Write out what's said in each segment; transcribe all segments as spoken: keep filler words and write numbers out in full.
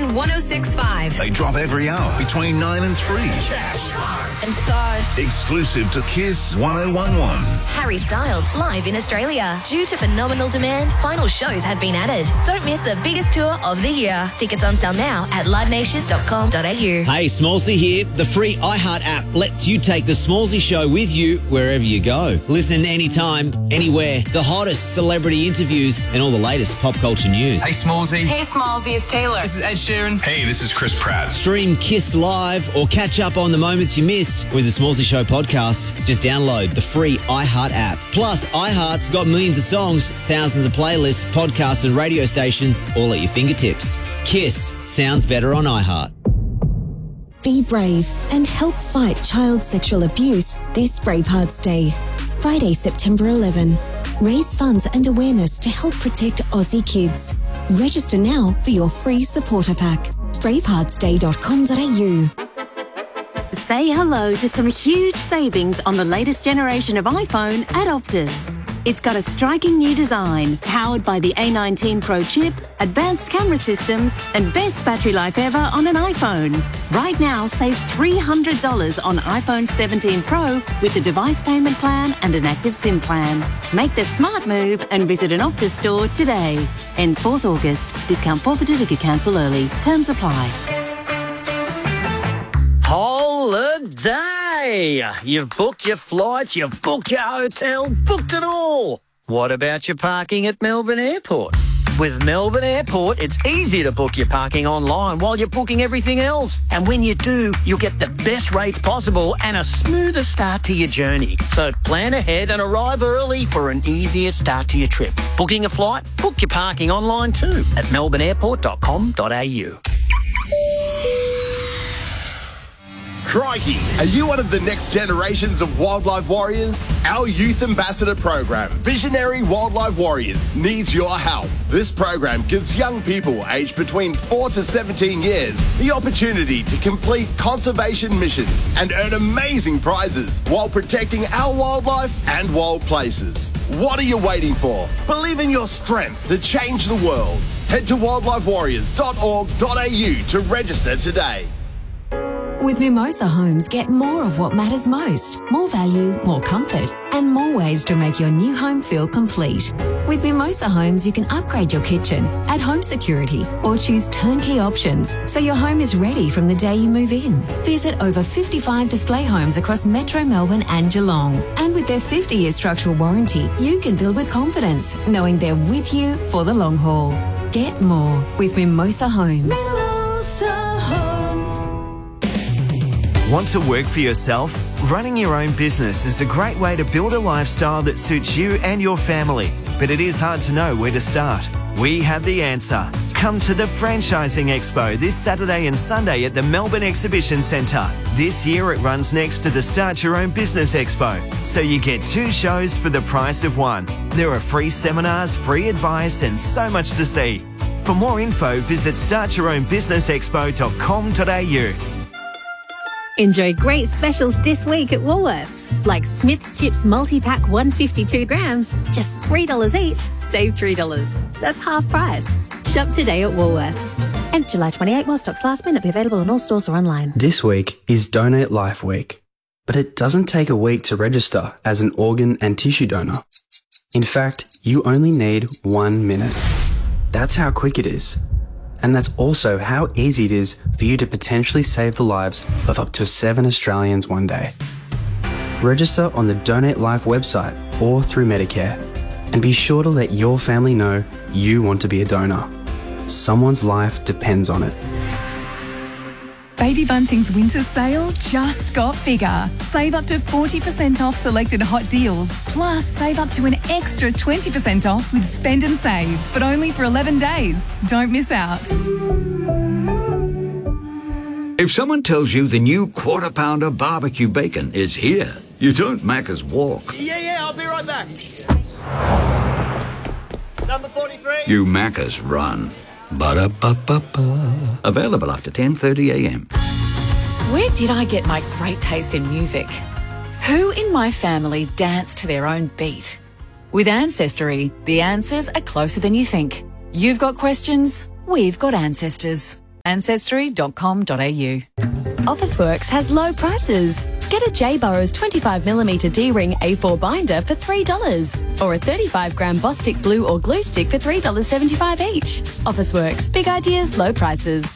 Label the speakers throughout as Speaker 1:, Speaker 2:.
Speaker 1: between one oh six point five.
Speaker 2: They drop every hour between nine and three.
Speaker 1: And stars.
Speaker 2: Exclusive to Kiss one oh one one.
Speaker 3: Harry Styles live in Australia. Due to phenomenal demand, final shows have been added. Don't miss the biggest tour of the year. Tickets on sale now at live nation dot com dot a u.
Speaker 4: Hey, Smallsy here. The free iHeart app lets you take the Smallsy show with you wherever you go. Listen anytime, anywhere. The hottest celebrity interviews and all the latest pop culture news.
Speaker 5: Hey, Smallsy.
Speaker 1: Hey, Smallsy, it's Taylor.
Speaker 5: This is Ed Sheeran. Hey, this is Chris Pratt.
Speaker 4: Stream Kiss live or catch up on the moments you missed with the Smallsy Show podcast. Just download the free iHeart app. Plus, iHeart's got millions of songs, thousands of playlists, podcasts and radio stations all at your fingertips. Kiss sounds better on iHeart.
Speaker 6: Be brave and help fight child sexual abuse this Bravehearts Day. Friday, September eleventh. Raise funds and awareness to help protect Aussie kids. Register now for your free supporter pack. bravehearts day dot com dot a u.
Speaker 7: Say hello to some huge savings on the latest generation of iPhone at Optus. It's got a striking new design, powered by the A nineteen Pro chip, advanced camera systems, and best battery life ever on an iPhone. Right now, save three hundred dollars on iPhone seventeen Pro with a device payment plan and an active SIM plan. Make the smart move and visit an Optus store today. Ends fourth August. Discount forfeited if you cancel early. Terms apply.
Speaker 8: Holiday! You've booked your flights, you've booked your hotel, booked it all. What about your parking at Melbourne Airport? With Melbourne Airport, it's easy to book your parking online while you're booking everything else. And when you do, you'll get the best rates possible and a smoother start to your journey. So plan ahead and arrive early for an easier start to your trip. Booking a flight? Book your parking online too at melbourne airport dot com dot a u.
Speaker 9: Crikey, are you one of the next generations of wildlife warriors? Our Youth Ambassador program, Visionary Wildlife Warriors, needs your help. This program gives young people aged between four to seventeen years the opportunity to complete conservation missions and earn amazing prizes while protecting our wildlife and wild places. What are you waiting for? Believe in your strength to change the world. Head to wildlife warriors dot org dot a u to register today.
Speaker 10: With Mimosa Homes, get more of what matters most. More value, more comfort, and more ways to make your new home feel complete. With Mimosa Homes, you can upgrade your kitchen, add home security, or choose turnkey options so your home is ready from the day you move in. Visit over fifty-five display homes across Metro Melbourne and Geelong. And with their fifty-year structural warranty, you can build with confidence, knowing they're with you for the long haul. Get more with Mimosa Homes. Mimosa Homes.
Speaker 11: Want to work for yourself? Running your own business is a great way to build a lifestyle that suits you and your family. But it is hard to know where to start. We have the answer. Come to the Franchising Expo this Saturday and Sunday at the Melbourne Exhibition Centre. This year it runs next to the Start Your Own Business Expo, so you get two shows for the price of one. There are free seminars, free advice and so much to see. For more info, visit start your own business expo dot com dot a u.
Speaker 12: Enjoy great specials this week at Woolworths, like Smith's Chips multi-pack one hundred fifty-two grams, just three dollars each, save three dollars. That's half price. Shop today at Woolworths. Ends July twenty-eighth, while stocks last, may not be available in all stores or online.
Speaker 13: This week is Donate Life Week, but it doesn't take a week to register as an organ and tissue donor. In fact, you only need one minute. That's how quick it is. And that's also how easy it is for you to potentially save the lives of up to seven Australians one day. Register on the Donate Life website or through Medicare, and be sure to let your family know you want to be a donor. Someone's life depends on it.
Speaker 14: Baby Bunting's winter sale just got bigger. Save up to forty percent off selected hot deals. Plus, save up to an extra twenty percent off with Spend and Save, but only for eleven days. Don't miss out.
Speaker 15: If someone tells you the new Quarter Pounder barbecue bacon is here, you don't Macca's walk.
Speaker 16: Yeah, yeah, I'll be right back. Number forty-three.
Speaker 15: You Macca's run. Ba-da-ba-ba-ba. Available after ten thirty a m.
Speaker 17: Where did I get my great taste in music? Who in my family danced to their own beat? With Ancestry, the answers are closer than you think. You've got questions, we've got ancestors. ancestry dot com dot a u.
Speaker 18: Officeworks has low prices. Get a J. Burrows twenty-five millimeter D-ring A four binder for three dollars or a thirty-five gram Bostik glue or glue stick for three dollars seventy-five each. Officeworks, big ideas, low prices.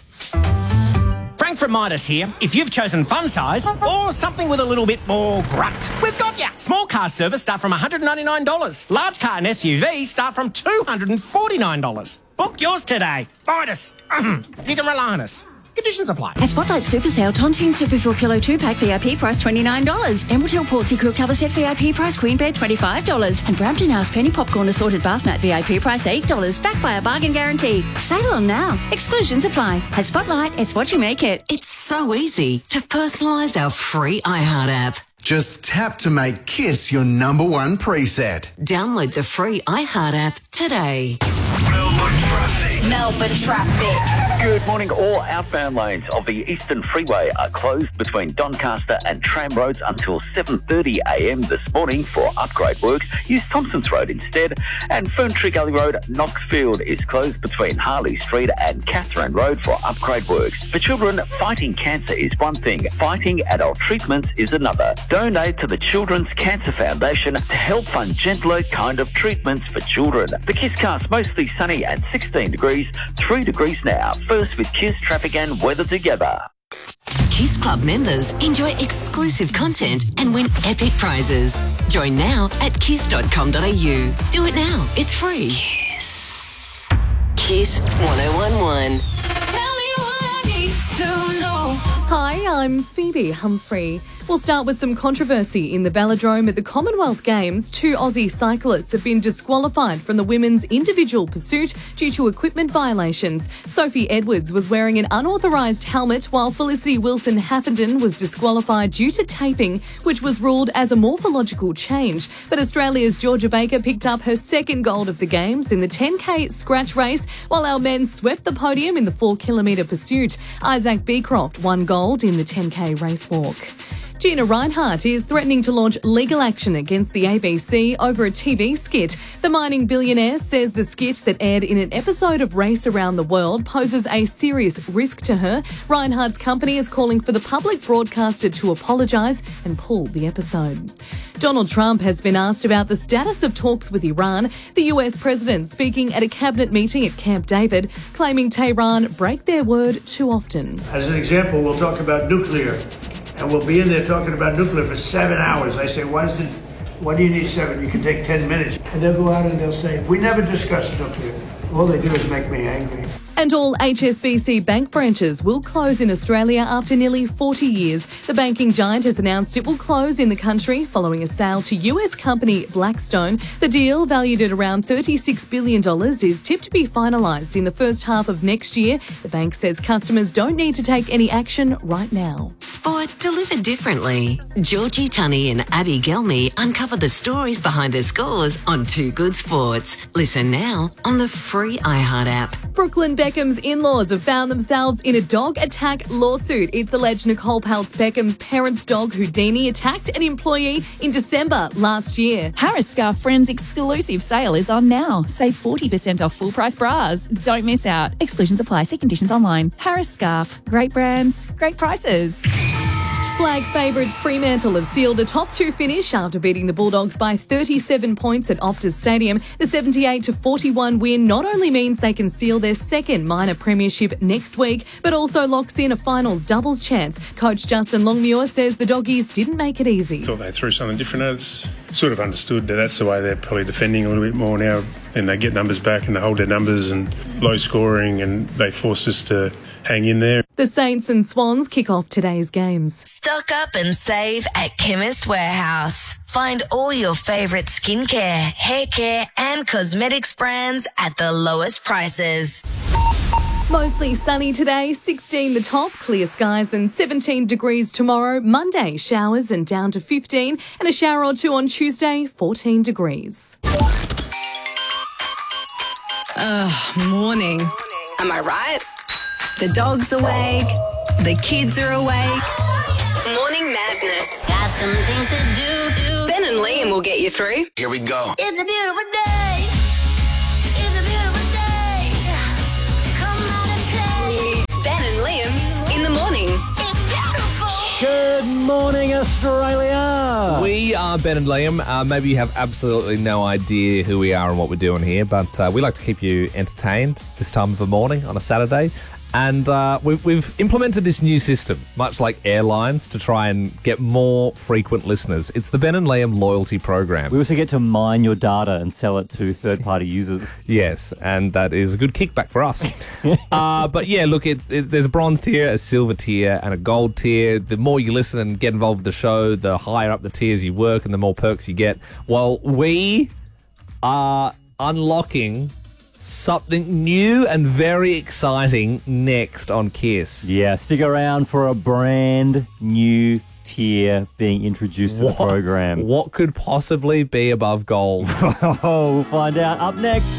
Speaker 19: Frank from Midas here. If you've chosen fun size or something with a little bit more grunt, we've got ya. Small car service start from one hundred ninety-nine dollars. Large car and S U V start from two hundred forty-nine dollars. Book yours today. Midas. You can rely on us. Conditions apply.
Speaker 20: At Spotlight Super Sale, Tontine Super four Pillow two pack V I P price twenty-nine dollars. Emerald Hill Portsea Quilt Cover Set V I P price Queen Bed twenty-five dollars. And Brampton House Penny Popcorn Assorted Bath Mat V I P price eight dollars. Backed by a bargain guarantee. Sale on now. Exclusions apply. At Spotlight, it's what you make it.
Speaker 10: It's so easy to personalise our free iHeart app.
Speaker 21: Just tap to make Kiss your number one preset.
Speaker 10: Download the free iHeart app today.
Speaker 1: Melbourne traffic.
Speaker 22: Good morning. All outbound lanes of the Eastern Freeway are closed between Doncaster and Tram Roads until seven thirty a m this morning for upgrade works. Use Thompson's Road instead. And Ferntree Gully Road, Knoxfield, is closed between Harley Street and Catherine Road for upgrade works. For children, fighting cancer is one thing. Fighting adult treatments is another. Donate to the Children's Cancer Foundation to help fund gentler kind of treatments for children. The Kisscast, mostly sunny and sixteen degrees, three degrees now. First with Kiss traffic and weather together.
Speaker 10: Kiss Club members enjoy exclusive content and win epic prizes. Join now at kiss dot com dot a u. Do it now. It's free. Kiss. Kiss one oh one one.
Speaker 1: Tell me what I need to know.
Speaker 23: Hi, I'm Phoebe Humphrey. We'll start with some controversy in the velodrome at the Commonwealth Games. Two Aussie cyclists have been disqualified from the women's individual pursuit due to equipment violations. Sophie Edwards was wearing an unauthorised helmet, while Felicity Wilson-Haffenden was disqualified due to taping, which was ruled as a morphological change. But Australia's Georgia Baker picked up her second gold of the Games in the ten K scratch race, while our men swept the podium in the four kilometre pursuit. Isaac Beecroft won gold in the ten K race walk. Gina Rinehart is threatening to launch legal action against the A B C over a T V skit. The mining billionaire says the skit that aired in an episode of Race Around the World poses a serious risk to her. Rinehart's company is calling for the public broadcaster to apologise and pull the episode. Donald Trump has been asked about the status of talks with Iran. The U S president speaking at a cabinet meeting at Camp David, claiming Tehran break their word too often.
Speaker 24: As an example, we'll talk about nuclear. And we'll be in there talking about nuclear for seven hours. I say, why does it, why do you need seven? You can take ten minutes. And they'll go out and they'll say, we never discussed nuclear. All they do is make me angry.
Speaker 23: And all H S B C bank branches will close in Australia after nearly forty years. The banking giant has announced it will close in the country following a sale to U S company Blackstone. The deal, valued at around thirty-six billion dollars, is tipped to be finalised in the first half of next year. The bank says customers don't need to take any action right now.
Speaker 10: Sport delivered differently. Georgie Tunney and Abby Gelmy uncover the stories behind the scores on Too Good Sports. Listen now on the free iHeart app.
Speaker 23: Brooklyn Beckham's in-laws have found themselves in a dog attack lawsuit. It's alleged Nicole Peltz Beckham's parents' dog Houdini attacked an employee in December last year.
Speaker 25: Harris Scarf Friends exclusive sale is on now. Save forty percent off full price bras. Don't miss out. Exclusions apply. See conditions online. Harris Scarf. Great brands, great prices.
Speaker 23: Flag favourites Fremantle have sealed a top two finish after beating the Bulldogs by thirty-seven points at Optus Stadium. The seventy-eight to forty-one win not only means they can seal their second minor premiership next week, but also locks in a finals doubles chance. Coach Justin Longmuir says the Doggies didn't make it easy.
Speaker 26: Thought they threw something different at us. Sort of understood that that's the way they're probably defending a little bit more now, and they get numbers back and they hold their numbers and low scoring, and they forced us to hang in there.
Speaker 23: The Saints and Swans kick off today's games.
Speaker 3: Stock up and save at Chemist Warehouse. Find all your favourite skincare, hair care and cosmetics brands at the lowest prices.
Speaker 23: Mostly sunny today, sixteen the top, clear skies and seventeen degrees tomorrow. Monday, showers and down to fifteen, and a shower or two on Tuesday, fourteen degrees.
Speaker 1: Ugh, morning. Am I right? The dog's awake. The kids are awake. Morning madness. Got some things to do. Ben and Liam will get you through.
Speaker 2: Here we go.
Speaker 1: It's a beautiful day. It's a beautiful day. Come out and play.
Speaker 4: morning, Australia.
Speaker 5: We are Ben and Liam. Uh, maybe you have absolutely no idea who we are and what we're doing here, but uh, we like to keep you entertained this time of the morning on a Saturday. And uh, we've, we've implemented this new system, much like airlines, to try and get more frequent listeners. It's the Ben and Liam loyalty program.
Speaker 4: We also get to mine your data and sell it to third-party users.
Speaker 5: Yes, and that is a good kickback for us. uh, but yeah, look, it's, it's, there's a bronze tier, a silver tier, and a gold tier. The more you listen and get involved with the show, the higher up the tiers you work and the more perks you get. Well, we are unlocking something new and very exciting next on Kiss.
Speaker 4: Yeah, stick around for a brand new tier being introduced to
Speaker 5: What-
Speaker 4: the program.
Speaker 5: What could possibly be above gold?
Speaker 4: Oh, we'll find out up next.